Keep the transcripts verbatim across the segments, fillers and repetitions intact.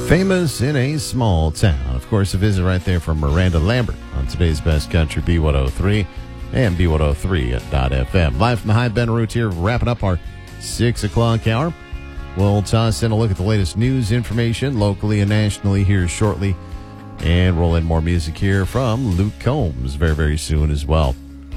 Famous in a small town. Of course, a visit right there from Miranda Lambert on today's Best Country B one oh three and B one oh three dot F M. Live from the High Bend Route here, wrapping up our six o'clock hour. We'll toss in a look at the latest news information locally and nationally here shortly, and roll in more music here from Luke Combs very, very soon as well.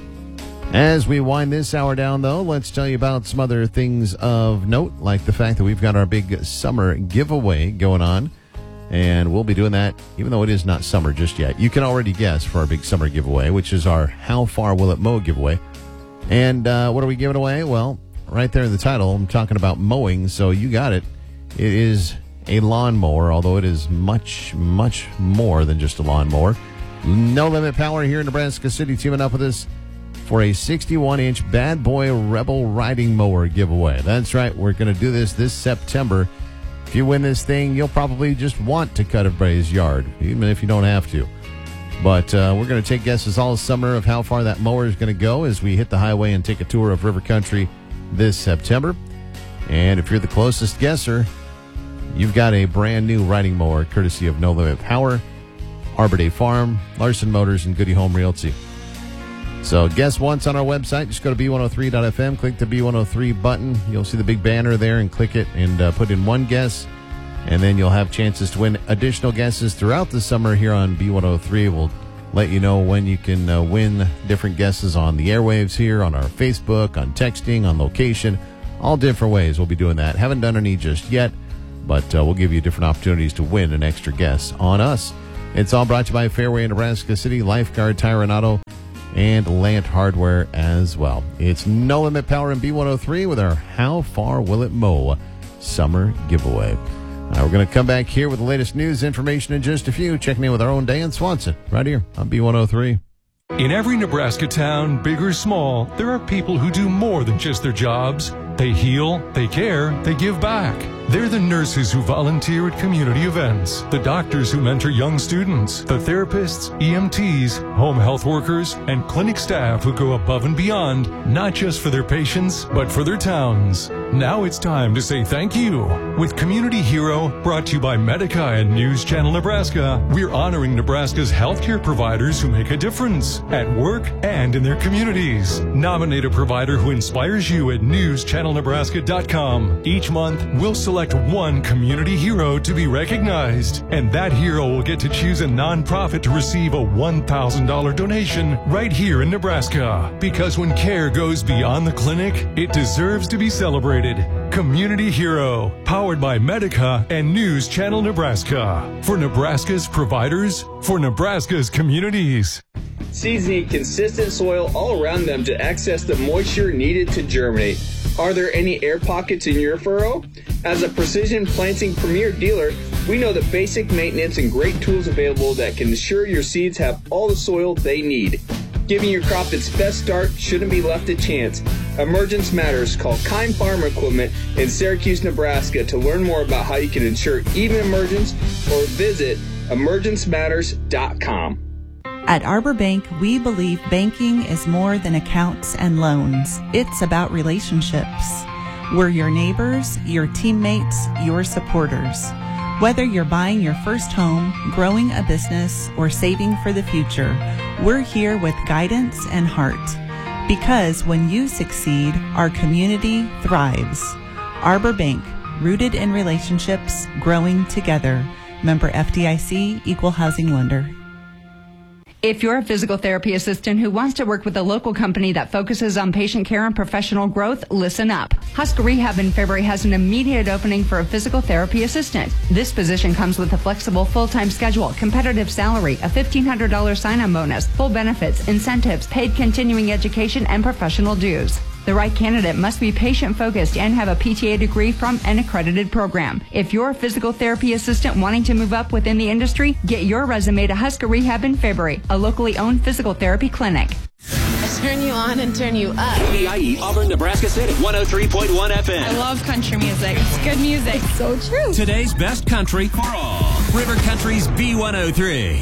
As we wind this hour down, though, let's tell you about some other things of note, like the fact that we've got our big summer giveaway going on, and we'll be doing that even though it is not summer just yet. You can already guess for our big summer giveaway, which is our How Far Will It Mow giveaway. And uh, what are we giving away? Well, right there in the title, I'm talking about mowing, so you got it. It is a lawnmower, although it is much, much more than just a lawnmower. No Limit Power here in Nebraska City teaming up with us for a sixty-one inch Bad Boy Rebel riding mower giveaway. That's right, we're going to do this this September. If you win this thing, you'll probably just want to cut everybody's yard, even if you don't have to. But uh, we're going to take guesses all summer of how far that mower is going to go as we hit the highway and take a tour of River Country this September. And if you're the closest guesser, you've got a brand new riding mower courtesy of No Limit Power, Arbor Day Farm, Larson Motors, and Goody Home Realty. So guess once on our website. Just go to B one oh three dot F M, click the B one oh three button. You'll see the big banner there, and click it and uh, put in one guess. And then you'll have chances to win additional guesses throughout the summer here on B one oh three. We'll let you know when you can uh, win different guesses on the airwaves here, on our Facebook, on texting, on location, all different ways we'll be doing that. Haven't done any just yet, but uh, we'll give you different opportunities to win an extra guess on us. It's all brought to you by Fairway in Nebraska City, Lifeguard Tire and Auto, and Lant Hardware as well. It's No Limit Power in B one oh three with our How Far Will It Mow summer giveaway. Uh, we're going to come back here with the latest news information in just a few. Checking in with our own Dan Swanson right here on B one oh three. In every Nebraska town, big or small, there are people who do more than just their jobs. They heal, they care, they give back. They're the nurses who volunteer at community events, the doctors who mentor young students, the therapists, E M Ts, home health workers, and clinic staff who go above and beyond, not just for their patients, but for their towns. Now it's time to say thank you. With Community Hero, brought to you by Medica and News Channel Nebraska, we're honoring Nebraska's healthcare providers who make a difference at work and in their communities. Nominate a provider who inspires you at news channel nebraska dot com. Each month, we'll select one community hero to be recognized, and that hero will get to choose a nonprofit to receive a one thousand dollars donation right here in Nebraska. Because when care goes beyond the clinic, it deserves to be celebrated. Community Hero, powered by Medica and News Channel Nebraska. For Nebraska's providers, for Nebraska's communities. Seeds need consistent soil all around them to access the moisture needed to germinate. Are there any air pockets in your furrow? As a Precision Planting Premier dealer, we know the basic maintenance and great tools available that can ensure your seeds have all the soil they need. Giving your crop its best start shouldn't be left to chance. Emergence Matters. Call Kime Farm Equipment in Syracuse, Nebraska to learn more about how you can ensure even emergence, or visit emergence matters dot com. At Arbor Bank, we believe banking is more than accounts and loans. It's about relationships. We're your neighbors, your teammates, your supporters. Whether you're buying your first home, growing a business, or saving for the future, we're here with guidance and heart. Because when you succeed, our community thrives. Arbor Bank, rooted in relationships, growing together. Member F D I C, Equal Housing Lender. If you're a physical therapy assistant who wants to work with a local company that focuses on patient care and professional growth, listen up. Husker Rehab in February has an immediate opening for a physical therapy assistant. This position comes with a flexible full-time schedule, competitive salary, a fifteen hundred dollars sign-on bonus, full benefits, incentives, paid continuing education, and professional dues. The right candidate must be patient-focused and have a P T A degree from an accredited program. If you're a physical therapy assistant wanting to move up within the industry, get your resume to Husker Rehab in February, a locally owned physical therapy clinic. I turn you on and turn you up. K B I E Auburn, Nebraska City, one oh three point one F M. I love country music. It's good music. It's so true. Today's best country for all. River Country's B one oh three.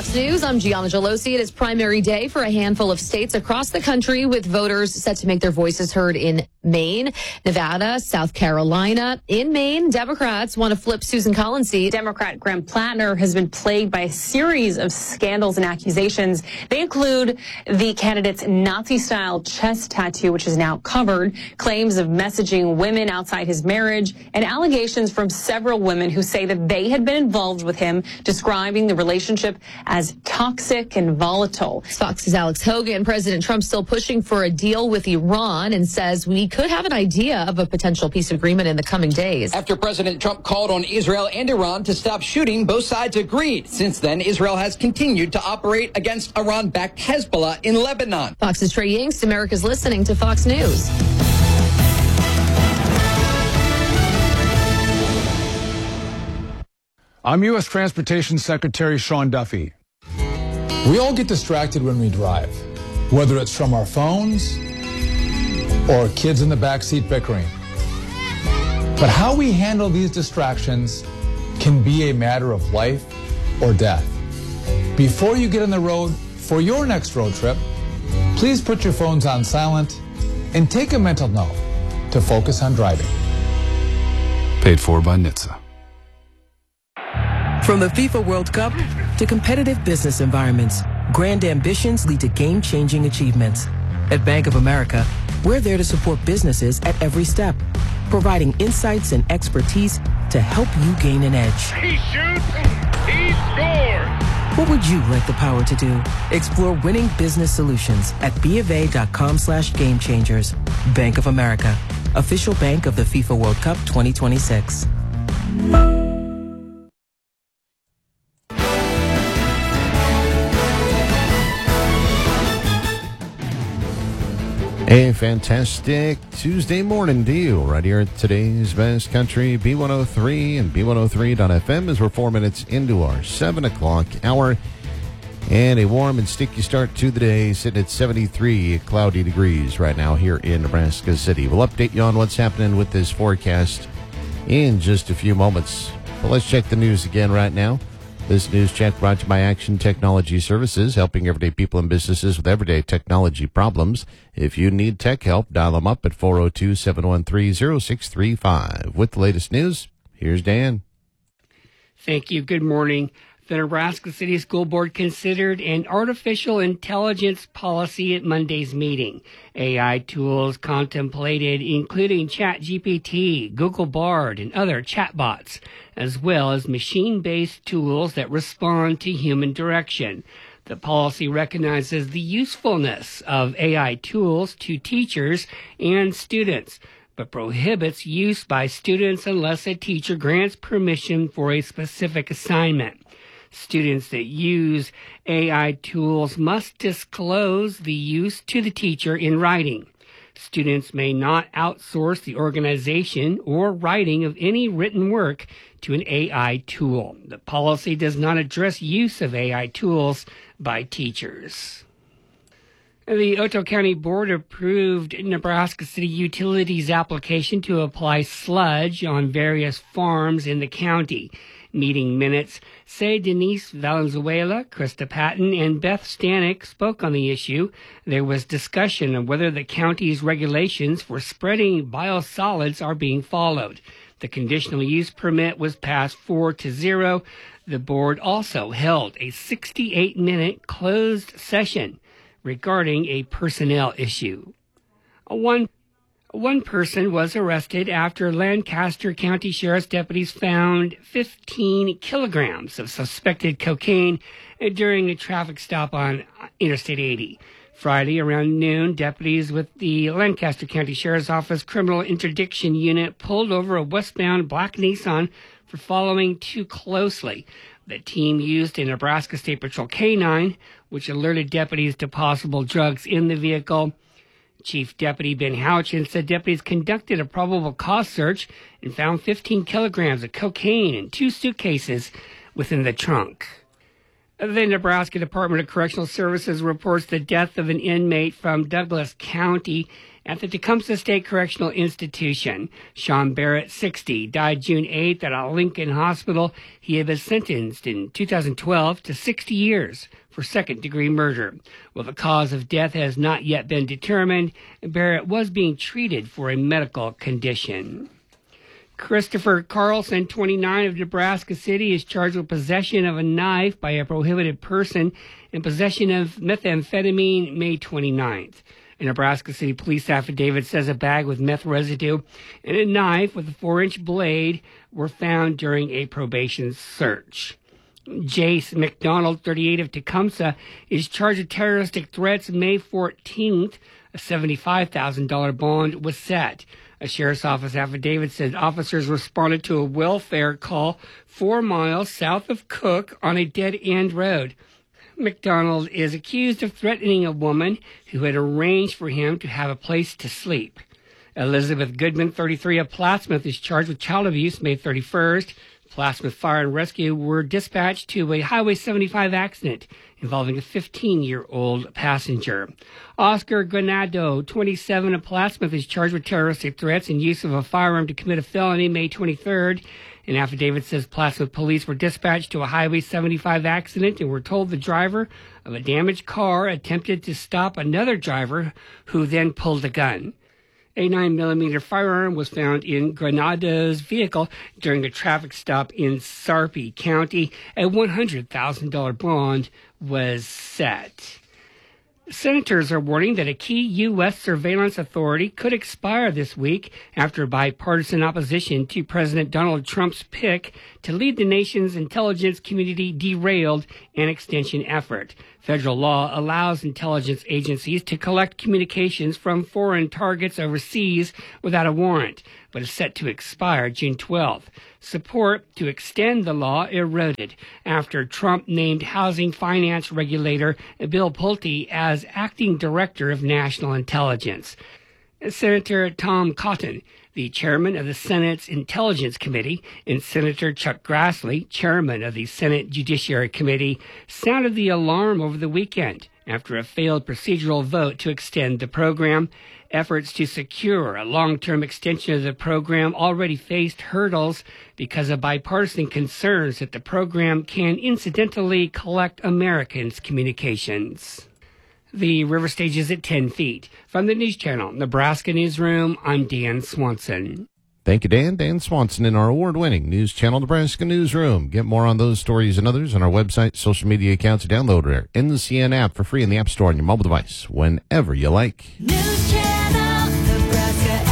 Fox News, I'm Gianna Gelosi. It is primary day for a handful of states across the country, with voters set to make their voices heard in Maine, Nevada, South Carolina. In Maine, Democrats want to flip Susan Collins' seat. Democrat Graham Plattner has been plagued by a series of scandals and accusations. They include the candidate's Nazi-style chest tattoo, which is now covered, claims of messaging women outside his marriage, and allegations from several women who say that they had been involved with him, describing the relationship as toxic and volatile. Fox's Alex Hogan. President Trump still pushing for a deal with Iran and says we could have an idea of a potential peace agreement in the coming days. After President Trump called on Israel and Iran to stop shooting, both sides agreed. Since then, Israel has continued to operate against Iran-backed Hezbollah in Lebanon. Fox's Trey Yingst. America's listening to Fox News. I'm U S Transportation Secretary Sean Duffy. We all get distracted when we drive, whether it's from our phones or kids in the backseat bickering. But how we handle these distractions can be a matter of life or death. Before you get on the road for your next road trip, please put your phones on silent and take a mental note to focus on driving. Paid for by N H T S A. From the FIFA World Cup to competitive business environments, grand ambitions lead to game-changing achievements. At Bank of America, we're there to support businesses at every step, providing insights and expertise to help you gain an edge. He shoots, he scores! What would you like the power to do? Explore winning business solutions at bofa.com slash game changers. Bank of America, official bank of the FIFA World Cup twenty twenty-six. A fantastic Tuesday morning to you right here at today's Best Country B one oh three and B one oh three dot F M as we're four minutes into our seven o'clock hour. And a warm and sticky start to the day, sitting at seventy-three cloudy degrees right now here in Nebraska City. We'll update you on what's happening with this forecast in just a few moments. But let's check the news again right now. This news check brought to you by Action Technology Services, helping everyday people and businesses with everyday technology problems. If you need tech help, dial them up at four oh two, seven one three, oh six three five. With the latest news, here's Dan. Thank you. Good morning. The Nebraska City School Board considered an artificial intelligence policy at Monday's meeting. A I tools contemplated including ChatGPT, Google Bard, and other chatbots, as well as machine-based tools that respond to human direction. The policy recognizes the usefulness of A I tools to teachers and students, but prohibits use by students unless a teacher grants permission for a specific assignment. Students that use A I tools must disclose the use to the teacher in writing. Students may not outsource the organization or writing of any written work to an A I tool. The policy does not address use of A I tools by teachers. The Otoe County Board approved Nebraska City Utilities' application to apply sludge on various farms in the county. Meeting minutes say Denise Valenzuela, Krista Patton, and Beth Stanek spoke on the issue. There was discussion of whether the county's regulations for spreading biosolids are being followed. The conditional use permit was passed four to zero. The board also held a sixty-eight minute closed session regarding a personnel issue. One One person was arrested after Lancaster County Sheriff's deputies found fifteen kilograms of suspected cocaine during a traffic stop on Interstate eighty. Friday around noon, deputies with the Lancaster County Sheriff's Office Criminal Interdiction Unit pulled over a westbound black Nissan for following too closely. The team used a Nebraska State Patrol K nine, which alerted deputies to possible drugs in the vehicle. Chief Deputy Ben Houchin said deputies conducted a probable cause search and found fifteen kilograms of cocaine in two suitcases within the trunk. The Nebraska Department of Correctional Services reports the death of an inmate from Douglas County at the Tecumseh State Correctional Institution. Sean Barrett, sixty, died June eighth at a Lincoln hospital. He had been sentenced in two thousand twelve to sixty years for second-degree murder. Well, the cause of death has not yet been determined. Barrett was being treated for a medical condition. Christopher Carlson, twenty-nine, of Nebraska City, is charged with possession of a knife by a prohibited person and possession of methamphetamine May twenty-ninth. A Nebraska City police affidavit says a bag with meth residue and a knife with a four-inch blade were found during a probation search. Jace McDonald, thirty-eight, of Tecumseh, is charged with terroristic threats May fourteenth. A seventy-five thousand dollars bond was set. A sheriff's office affidavit said officers responded to a welfare call four miles south of Cook on a dead-end road. McDonald is accused of threatening a woman who had arranged for him to have a place to sleep. Elizabeth Goodman, thirty-three, of Plattsmouth, is charged with child abuse May thirty-first. Plattsmouth Fire and Rescue were dispatched to a Highway seventy-five accident involving a fifteen-year-old passenger. Oscar Granado, twenty-seven, of Plattsmouth, is charged with terroristic threats and use of a firearm to commit a felony May twenty-third. An affidavit says Plattsmouth police were dispatched to a Highway seventy-five accident and were told the driver of a damaged car attempted to stop another driver who then pulled a gun. A nine millimeter firearm was found in Granado's vehicle during a traffic stop in Sarpy County. A one hundred thousand dollars bond was set. Senators are warning that a key U S surveillance authority could expire this week after bipartisan opposition to President Donald Trump's pick to lead the nation's intelligence community derailed an extension effort. Federal law allows intelligence agencies to collect communications from foreign targets overseas without a warrant, but is set to expire June twelfth. Support to extend the law eroded after Trump named housing finance regulator Bill Pulte as acting director of national intelligence. Senator Tom Cotton, the chairman of the Senate's Intelligence Committee, and Senator Chuck Grassley, chairman of the Senate Judiciary Committee, sounded the alarm over the weekend after a failed procedural vote to extend the program. Efforts to secure a long-term extension of the program already faced hurdles because of bipartisan concerns that the program can incidentally collect Americans' communications. The river stage is at ten feet. From the News Channel, Nebraska Newsroom, I'm Dan Swanson. Thank you, Dan. Dan Swanson in our award-winning News Channel Nebraska Newsroom. Get more on those stories and others on our website, social media accounts, download our N C N app for free in the App Store on your mobile device whenever you like. News Channel, Nebraska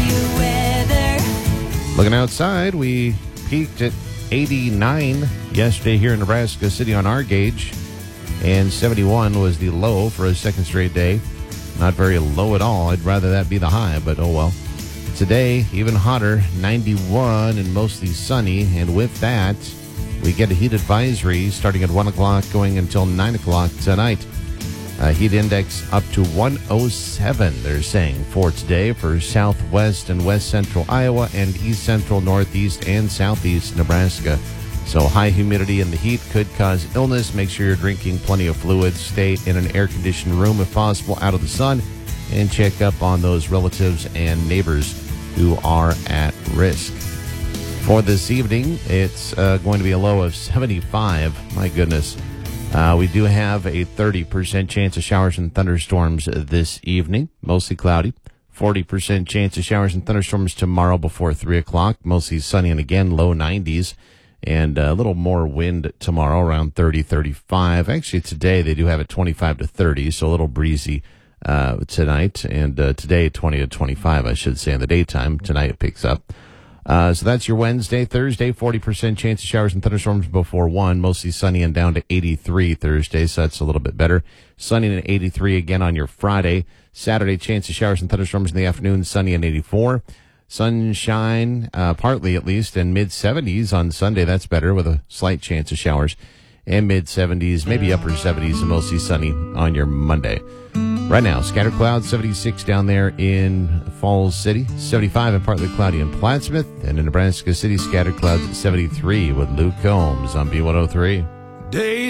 AccuWeather. Looking outside, we peaked at eighty-nine yesterday here in Nebraska City on our gauge, and seventy-one was the low for a second straight day. Not very low at all. I'd rather that be the high, but oh well. Today, even hotter, ninety-one and mostly sunny. And with that, we get a heat advisory starting at one o'clock going until nine o'clock tonight. Uh, heat index up to one oh seven, they're saying, for today for southwest and west central Iowa and east central, northeast, and southeast Nebraska. So high humidity and the heat could cause illness. Make sure you're drinking plenty of fluids. Stay in an air-conditioned room if possible, out of the sun, and check up on those relatives and neighbors who are at risk. For this evening, it's uh, going to be a low of seventy-five. My goodness. Uh, we do have a thirty percent chance of showers and thunderstorms this evening, mostly cloudy. forty percent chance of showers and thunderstorms tomorrow before three o'clock, mostly sunny and again low nineties. And a little more wind tomorrow, around thirty, thirty-five. Actually, today they do have it twenty-five to thirty, so a little breezy uh, tonight. And uh, today, twenty to twenty-five, I should say, in the daytime. Tonight it picks up. Uh, so that's your Wednesday. Thursday, forty percent chance of showers and thunderstorms before one. Mostly sunny and down to eighty-three Thursday, so that's a little bit better. Sunny and eighty-three again on your Friday. Saturday, chance of showers and thunderstorms in the afternoon, sunny and eighty-four. Sunshine, uh, partly at least, and mid-seventies on Sunday. That's better with a slight chance of showers. And mid-seventies, maybe upper seventies, and mostly sunny on your Monday. Right now, scattered clouds, seventy-six down there in Falls City, seventy-five and partly cloudy in Plattsmouth, and in Nebraska City, scattered clouds at seventy-three with Luke Combs on B one oh three. Day